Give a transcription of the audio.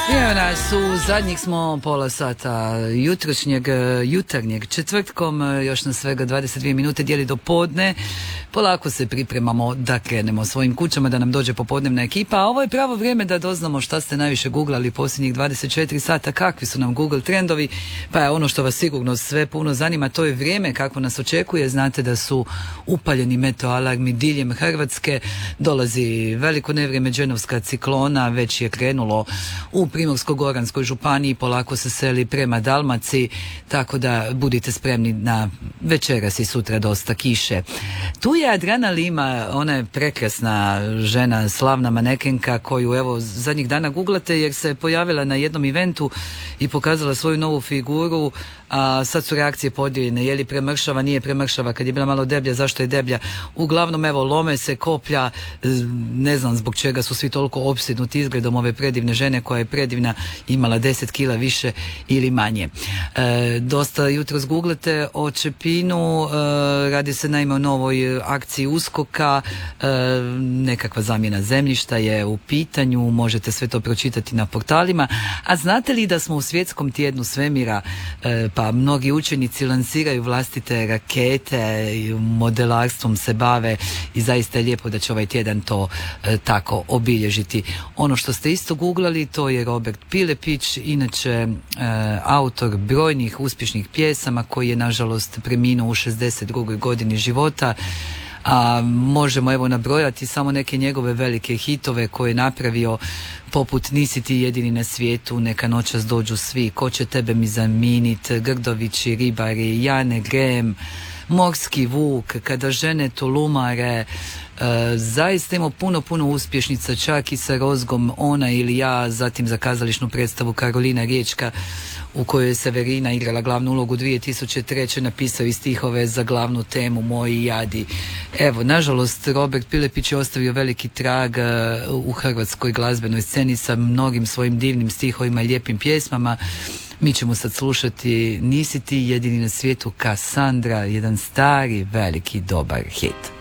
Evo nas, u zadnjih smo pola sata jutarnjeg četvrtkom, još na svega 22 minute dijeli do podne. Polako se pripremamo da krenemo svojim kućama, da nam dođe popodnevna ekipa, a ovo je pravo vrijeme da doznamo šta ste najviše googlali posljednjih 24 sata, kakvi su nam Google trendovi, pa je ono što vas sigurno sve puno zanima, to je vrijeme kako nas očekuje. Znate da su upaljeni meteo alarmi diljem Hrvatske, dolazi veliko nevrijeme, dženovska ciklona, već je krenulo u Primorsko-goranskoj županiji, polako se seli prema Dalmaciji, tako da budite spremni na večeras i sutra dosta kiše. Tu je Adriana Lima, ona je prekrasna žena, slavna manekenka koju evo zadnjih dana googlate jer se pojavila na jednom eventu i pokazala svoju novu figuru, a sad su reakcije podijeljene, je li premršava, nije premršava, kad je bila malo deblja, zašto je deblja. Uglavnom evo lome se koplja, ne znam zbog čega su svi toliko opsjednuti izgledom ove predivne žene koja je predivna, imala 10 kila više ili manje. Dosta jutros googlate o Čepinu, radi se naime o novoj akciji USKOK-a, nekakva zamjena zemljišta je u pitanju, možete sve to pročitati na portalima. A znate li da smo u svjetskom tjednu svemira, pa mnogi učenici lansiraju vlastite rakete, modelarstvom se bave i zaista je lijepo da će ovaj tjedan to tako obilježiti. Ono što ste isto googlali, to je Robert Pilepić, inače autor brojnih uspješnih pjesama koji je nažalost preminuo u 62. godini života. A možemo evo nabrojati samo neke njegove velike hitove koje je napravio, poput Nisi ti jedini na svijetu, Neka noćas dođu svi, Ko će tebe mi zaminit, Grdovići, Ribari, Jane Grem, Morski vuk, Kada žene tulumare. Zaista imamo puno uspješnica, čak i sa Rozgom Ona ili ja, zatim za kazališnu predstavu Karolina Riječka u kojoj je Severina igrala glavnu ulogu 2003. napisao i stihove za glavnu temu Moji jadi. Evo, nažalost, Robert Pilepić je ostavio veliki trag u hrvatskoj glazbenoj sceni sa mnogim svojim divnim stihovima i lijepim pjesmama. Mi ćemo sad slušati Nisi ti jedini na svijetu, Kassandra, jedan stari, veliki, dobar hit.